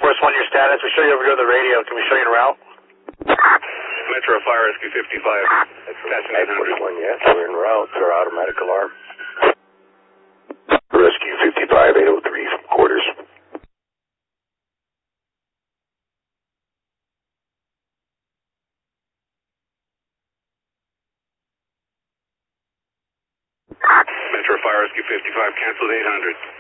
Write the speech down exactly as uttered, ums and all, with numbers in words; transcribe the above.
Force One, your status. We show you over here on the radio. Can we show you en route? Metro Fire Rescue fifty-five. Passing eight hundred. Force One, yes, we're en route. Our automatic alarm. Rescue fifty-five, eight oh three, quarters. Metro Fire Rescue fifty-five, canceled eight hundred.